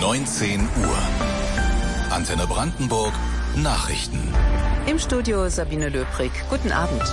19 Uhr. Antenne Brandenburg, Nachrichten. Im Studio Sabine Löbrig. Guten Abend.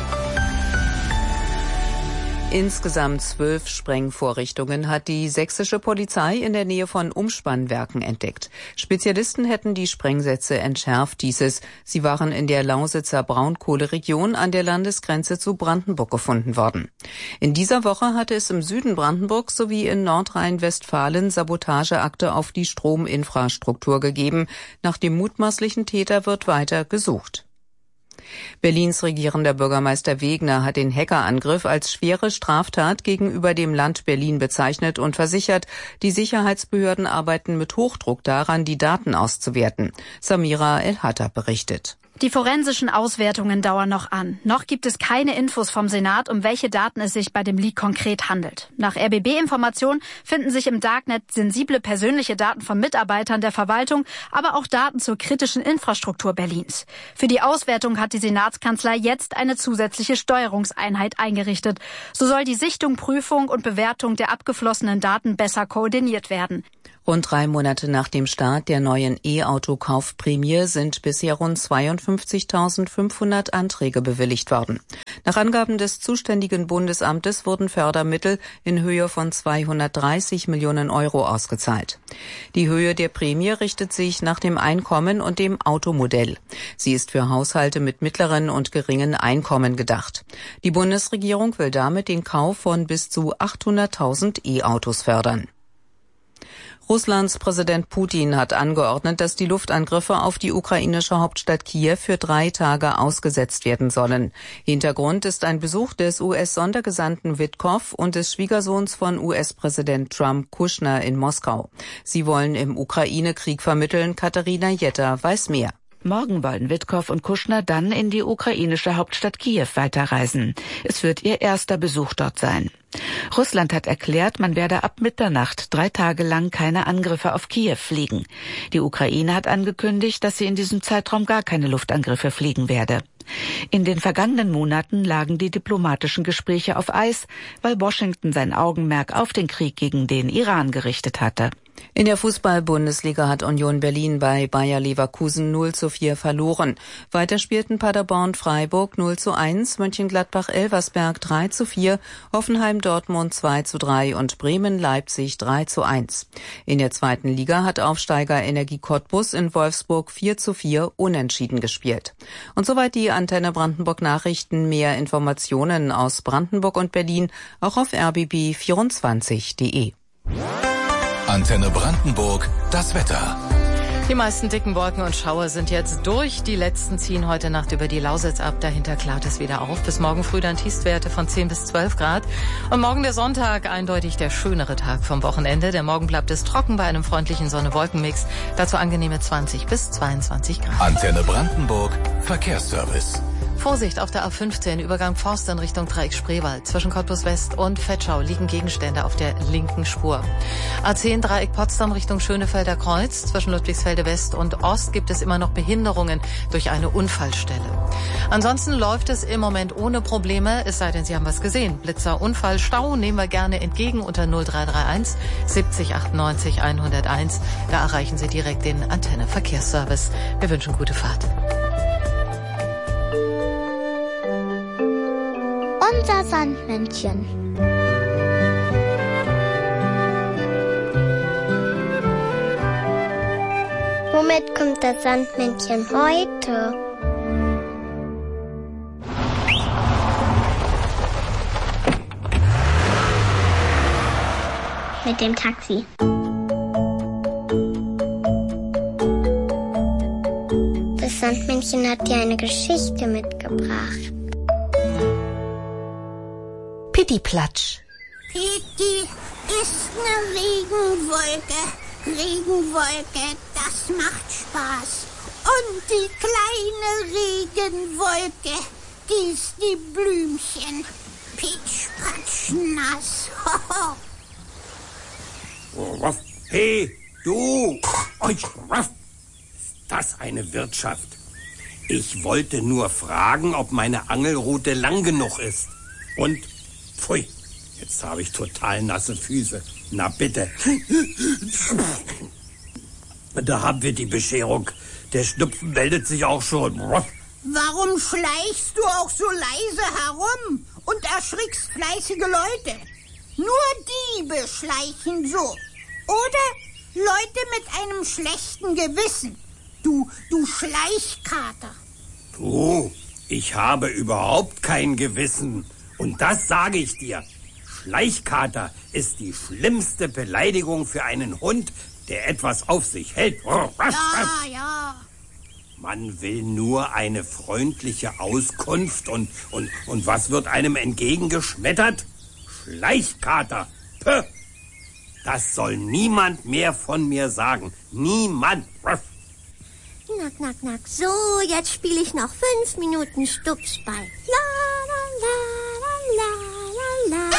Insgesamt 12 Sprengvorrichtungen hat die sächsische Polizei in der Nähe von Umspannwerken entdeckt. Spezialisten hätten die Sprengsätze entschärft, hieß es. Sie waren in der Lausitzer Braunkohleregion an der Landesgrenze zu Brandenburg gefunden worden. In dieser Woche hatte es im Süden Brandenburgs sowie in Nordrhein-Westfalen Sabotageakte auf die Strominfrastruktur gegeben. Nach dem mutmaßlichen Täter wird weiter gesucht. Berlins regierender Bürgermeister Wegner hat den Hackerangriff als schwere Straftat gegenüber dem Land Berlin bezeichnet und versichert, die Sicherheitsbehörden arbeiten mit Hochdruck daran, die Daten auszuwerten. Samira El-Hatter berichtet. Die forensischen Auswertungen dauern noch an. Noch gibt es keine Infos vom Senat, um welche Daten es sich bei dem Leak konkret handelt. Nach RBB-Informationen finden sich im Darknet sensible persönliche Daten von Mitarbeitern der Verwaltung, aber auch Daten zur kritischen Infrastruktur Berlins. Für die Auswertung hat die Senatskanzlei jetzt eine zusätzliche Steuerungseinheit eingerichtet. So soll die Sichtung, Prüfung und Bewertung der abgeflossenen Daten besser koordiniert werden. Rund 3 Monate nach dem Start der neuen E-Auto-Kaufprämie sind bisher rund 52.500 Anträge bewilligt worden. Nach Angaben des zuständigen Bundesamtes wurden Fördermittel in Höhe von 230 Millionen Euro ausgezahlt. Die Höhe der Prämie richtet sich nach dem Einkommen und dem Automodell. Sie ist für Haushalte mit mittleren und geringen Einkommen gedacht. Die Bundesregierung will damit den Kauf von bis zu 800.000 E-Autos fördern. Russlands Präsident Putin hat angeordnet, dass die Luftangriffe auf die ukrainische Hauptstadt Kiew für 3 Tage ausgesetzt werden sollen. Hintergrund ist ein Besuch des US-Sondergesandten Witkow und des Schwiegersohns von US-Präsident Trump, Kushner, in Moskau. Sie wollen im Ukraine-Krieg vermitteln. Katharina Jetter weiß mehr. Morgen wollen Witkow und Kushner dann in die ukrainische Hauptstadt Kiew weiterreisen. Es wird ihr erster Besuch dort sein. Russland hat erklärt, man werde ab Mitternacht 3 Tage lang keine Angriffe auf Kiew fliegen. Die Ukraine hat angekündigt, dass sie in diesem Zeitraum gar keine Luftangriffe fliegen werde. In den vergangenen Monaten lagen die diplomatischen Gespräche auf Eis, weil Washington sein Augenmerk auf den Krieg gegen den Iran gerichtet hatte. In der Fußball-Bundesliga hat Union Berlin bei Bayer Leverkusen 0:4 verloren. Weiter spielten Paderborn Freiburg 0:1, Mönchengladbach Elversberg 3:4, Hoffenheim Dortmund 2:3 und Bremen Leipzig 3:1. In der zweiten Liga hat Aufsteiger Energie Cottbus in Wolfsburg 4:4 unentschieden gespielt. Und soweit die Antenne Brandenburg Nachrichten. Mehr Informationen aus Brandenburg und Berlin auch auf rbb24.de. Antenne Brandenburg, das Wetter. Die meisten dicken Wolken und Schauer sind jetzt durch. Die letzten ziehen heute Nacht über die Lausitz ab. Dahinter klart es wieder auf. Bis morgen früh dann Tiefstwerte von 10 bis 12 Grad. Und morgen der Sonntag, eindeutig der schönere Tag vom Wochenende. Der Morgen bleibt es trocken bei einem freundlichen Sonne-Wolken-Mix. Dazu angenehme 20 bis 22 Grad. Antenne Brandenburg, Verkehrsservice. Vorsicht auf der A15, Übergang Forst in Richtung Dreieck Spreewald. Zwischen Cottbus West und Vetschau liegen Gegenstände auf der linken Spur. A10 Dreieck Potsdam Richtung Schönefelder Kreuz. Zwischen Ludwigsfelde West und Ost gibt es immer noch Behinderungen durch eine Unfallstelle. Ansonsten läuft es im Moment ohne Probleme, es sei denn, Sie haben was gesehen. Blitzer, Unfall, Stau nehmen wir gerne entgegen unter 0331 70 98 101. Da erreichen Sie direkt den Antenne Verkehrsservice. Wir wünschen gute Fahrt. Unser Sandmännchen. Womit kommt das Sandmännchen heute? Mit dem Taxi. Das Sandmännchen hat dir eine Geschichte mitgebracht. Pittiplatsch. Pitti ist eine Regenwolke. Regenwolke, das macht Spaß. Und die kleine Regenwolke, die ist die Blümchen. Pitsch, patsch, nass. Hey, du! Ist das eine Wirtschaft? Ich wollte nur fragen, ob meine Angelrute lang genug ist. Und, pfui, jetzt habe ich total nasse Füße. Na bitte. Da haben wir die Bescherung. Der Schnupfen meldet sich auch schon. Warum schleichst du auch so leise herum und erschrickst fleißige Leute? Nur Diebe schleichen so. Oder Leute mit einem schlechten Gewissen. Du Schleichkater. Du, ich habe überhaupt kein Gewissen. Und das sage ich dir. Schleichkater ist die schlimmste Beleidigung für einen Hund, der etwas auf sich hält. Ja. Man will nur eine freundliche Auskunft und was wird einem entgegengeschmettert? Schleichkater. Puh. Das soll niemand mehr von mir sagen. Niemand. Knack. So, jetzt spiele ich noch 5 Minuten Stupsball. La, la, la, la, la, la.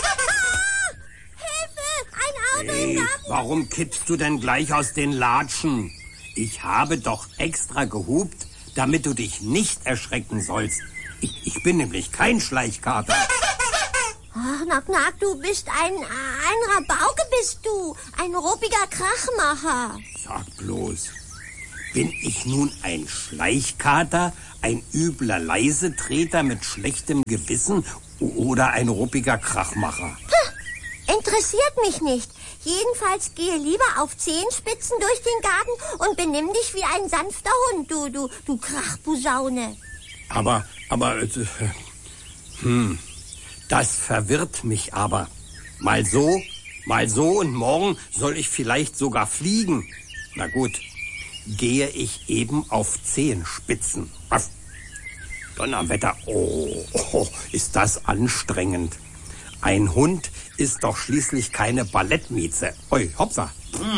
Hilfe! Ein Auto im Garten! Warum kippst du denn gleich aus den Latschen? Ich habe doch extra gehupt, damit du dich nicht erschrecken sollst. Ich bin nämlich kein Schleichkater. Ach, Knack, du bist ein Rabauke bist du. Ein ruppiger Krachmacher. Sag bloß, bin ich nun ein Schleichkater, ein übler Leisetreter mit schlechtem Gewissen oder ein ruppiger Krachmacher? Interessiert mich nicht. Jedenfalls gehe lieber auf Zehenspitzen durch den Garten und benimm dich wie ein sanfter Hund, du Krachposaune. Aber, das verwirrt mich aber. Mal so und morgen soll ich vielleicht sogar fliegen. Na gut, gehe ich eben auf Zehenspitzen. Donnerwetter, oh, ist das anstrengend. Ein Hund ist doch schließlich keine Ballettmieze. Oi, hopsa.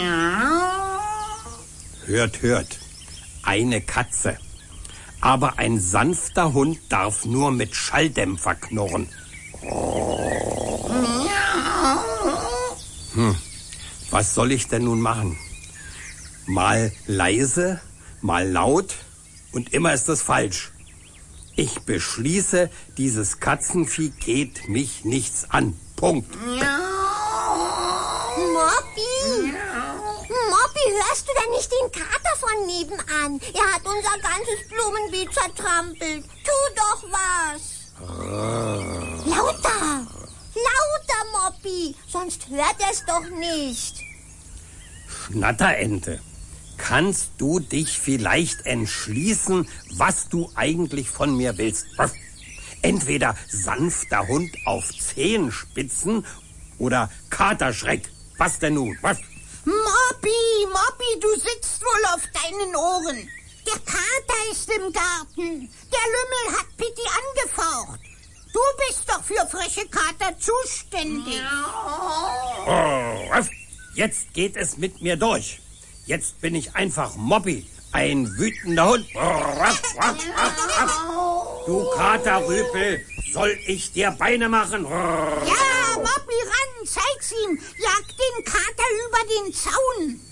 Hört. Eine Katze. Aber ein sanfter Hund darf nur mit Schalldämpfer knurren. Was soll ich denn nun machen? Mal leise, mal laut und immer ist das falsch. Ich beschließe, dieses Katzenvieh geht mich nichts an. Punkt. Moppi, hörst du denn nicht den Kater von nebenan? Er hat unser ganzes Blumenbeet zertrampelt. Tu doch was. Lauter, Moppi, sonst hört er es doch nicht. Schnatterente, kannst du dich vielleicht entschließen, was du eigentlich von mir willst? Entweder sanfter Hund auf Zehenspitzen oder Katerschreck. Was denn nun? Was? Moppi, du sitzt wohl auf deinen Ohren. Der Kater ist im Garten. Der Lümmel hat Pitti angefaucht. Du bist doch für frische Kater zuständig. Oh, jetzt geht es mit mir durch. Jetzt bin ich einfach Moppi, ein wütender Hund. Du Katerrüpel, soll ich dir Beine machen? Ja, Moppi, ran, zeig's ihm. Jag den Kater über den Zaun.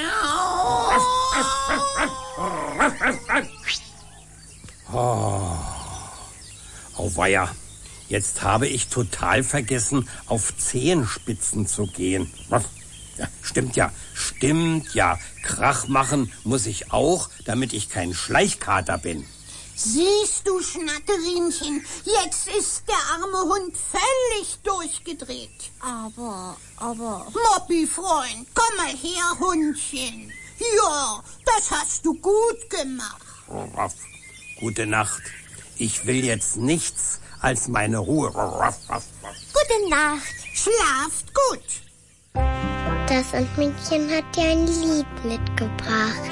Auweia, jetzt habe ich total vergessen, auf Zehenspitzen zu gehen. Ja, stimmt ja. Krach machen muss ich auch, damit ich kein Schleichkater bin. Siehst du, Schnatterinchen, jetzt ist der arme Hund völlig durchgedreht. Aber... Moppi, Freund, komm mal her, Hundchen. Ja, das hast du gut gemacht. Gute Nacht. Ich will jetzt nichts als meine Ruhe. Gute Nacht. Schlaft gut. Das Sandmännchen hat dir ein Lied mitgebracht.